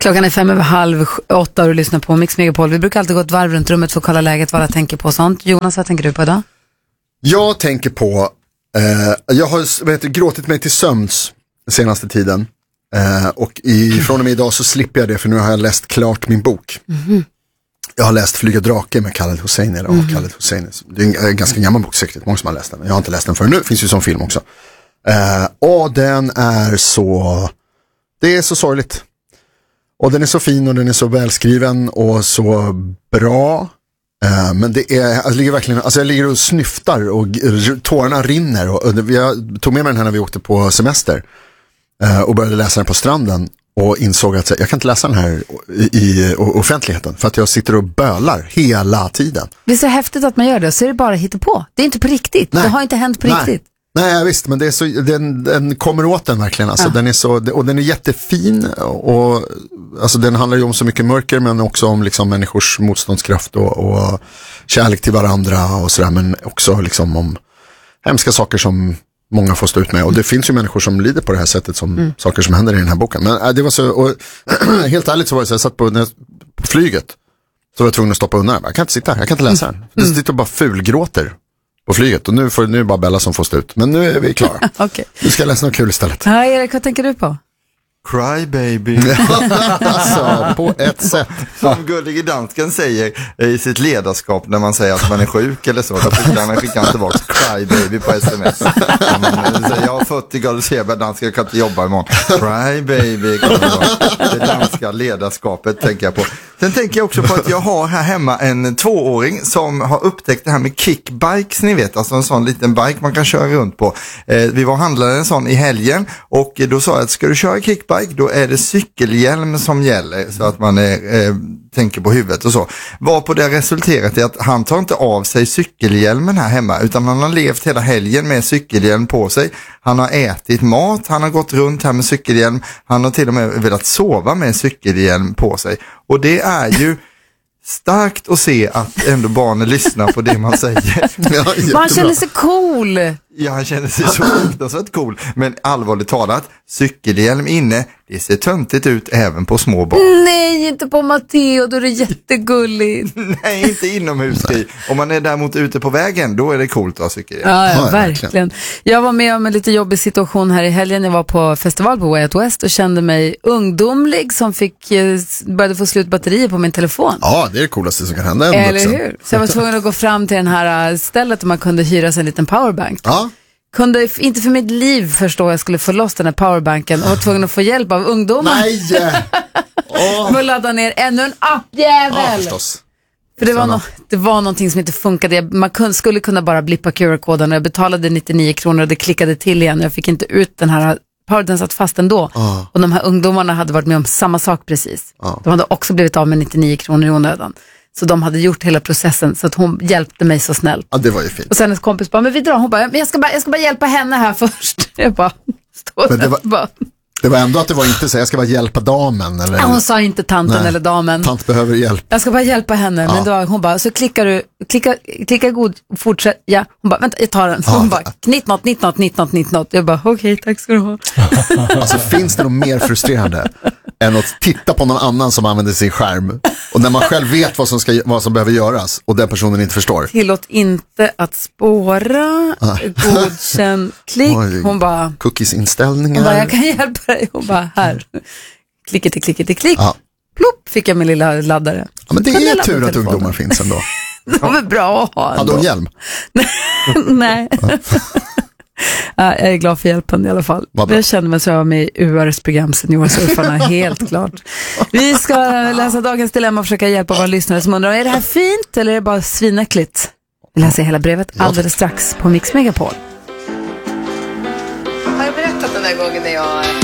Klockan är 7:05 och du lyssnar på Mix Megapol. Vi brukar alltid gå ett varv runt rummet för att kolla läget, vad alla tänker på och sånt. Jonas, vad tänker du på idag? Jag tänker på, jag har gråtit mig till sömns senaste tiden. Och från och med idag så slipper jag det, för nu har jag läst klart min bok. Jag har läst Flyga drake med Khaled Hosseini. Khaled Hosseini. Det är en ganska gammal bok, säkert många som har läst den. Jag har inte läst den förrän nu, finns ju som film också. Och den är så, det är så sorgligt. Och den är så fin och den är så välskriven och så bra. Men det är, jag ligger verkligen, alltså jag ligger och snyftar och tårarna rinner. Och jag tog med mig den här när vi åkte på semester och började läsa den på stranden. Och insåg att jag kan inte läsa den här i offentligheten, för att jag sitter och bölar hela tiden. Det är så häftigt att man gör det, så är det bara hittepå. Det är inte på riktigt. Nej. Det har inte hänt på riktigt. Nej, visst, men det är så, den kommer åt den verkligen. Alltså, den är så, och den är jättefin. Och, alltså, den handlar ju om så mycket mörker, men också om liksom, människors motståndskraft och kärlek till varandra och sådär. Men också liksom, om hemska saker som många får stå ut med. Och det finns ju människor som lider på det här sättet, som saker som händer i den här boken. Men det var så, och helt ärligt så var det så, jag satt på flyget, så var jag tvungen att stoppa undan. Jag kan inte sitta här, jag kan inte läsa den. Jag sitter och bara fulgråter på flyget, och nu är det bara Bella som får stå ut. Men nu är vi klara. Okay. Nu ska jag läsa något kul istället. Ja, Erik, vad tänker du på? Cry baby. Alltså, på ett sätt. Som gullige dansken säger i sitt ledarskap när man säger att man är sjuk eller så, då skickar han tillbaka cry baby på sms. Säger, jag har 40 grader feber, dansken, jag kan inte jobba imorgon. Cry baby. Det danska ledarskapet tänker jag på. Sen tänker jag också på att jag har här hemma en 2-åring som har upptäckt det här med kickbikes, ni vet, alltså en sån liten bike man kan köra runt på. Vi var och handlade en sån i helgen, och då sa jag att ska du köra kickbike, då är det cykelhjälm som gäller, så att man tänker på huvudet och så. Var på det resulterat i att han tar inte av sig cykelhjälmen här hemma, utan han har levt hela helgen med cykelhjälm på sig. Han har ätit mat, han har gått runt här med cykelhjälm, han har till och med velat sova med cykelhjälm på sig. Och det är ju starkt att se att ändå barnen lyssnar på det man säger. Ja, man känner sig cool. Ja, han känner sig så fruktansvärt cool. Men allvarligt talat, cykelhjälm inne, det ser töntigt ut även på små barn. Nej, inte på Matteo, då är det jättegulligt. Nej, inte inomhus. Om man är däremot ute på vägen, då är det coolt att ha cykelhjälm. Ja, verkligen. Jag var med om en lite jobbig situation här i helgen. Jag var på festival på Way Out West och kände mig ungdomlig som började få slut batterier på min telefon. Ja, det är det coolaste som kan hända. Eller hur? Så jag var tvungen att gå fram till den här stället där man kunde hyra sig en liten powerbank. Ja. Kunde inte för mitt liv förstå att jag skulle få loss den här powerbanken och var tvungen att få hjälp av ungdomar. Nej! Med att ladda ner ännu en appjävel. Ja, förstås. För det var någonting som inte funkade. Man skulle kunna bara blippa QR-koden och jag betalade 99 kronor och det klickade till igen. Jag fick inte ut den här powern, satt fast ändå. Och de här ungdomarna hade varit med om samma sak precis. De hade också blivit av med 99 kronor i onödan. Så de hade gjort hela processen, så att hon hjälpte mig så snällt. Ja, det var ju fint. Och sen hennes kompis bara, men vi drar. Hon bara, men jag ska bara hjälpa henne här först. Jag bara, det var ändå att det var inte så, jag ska bara hjälpa damen. Eller? Ja, hon sa inte tanten eller damen. Tant behöver hjälp. Jag ska bara hjälpa henne. Ja. Men då, hon bara, så klicka god, fortsätt. Ja, hon bara, vänta, jag tar den. Så hon bara, knittnott. Jag bara, okej, tack ska du ha. Alltså, finns det något mer frustrerande än att titta på någon annan som använder sin skärm, och när man själv vet vad som behöver göras och den personen inte förstår? Tillåt inte att spåra, godkänn, klick. Hon bara, cookies-inställningar. Hon bara, jag kan hjälpa dig. Hon bara, här. Klick. Ja. Plopp, fick jag min lilla laddare. Ja, men det är tur att ungdomar finns ändå. De är bra att ha. Hade hon hjälm? Nej. Jag är glad för hjälpen i alla fall. Jag känner mig så jag var med i URs program Seniorsurfarna, helt klart. Vi ska läsa dagens dilemma och försöka hjälpa våra lyssnare som undrar, är det här fint eller är det bara svinäckligt? Vi läser hela brevet alldeles strax på Mix Megapol. Har jag berättat den där gången när jag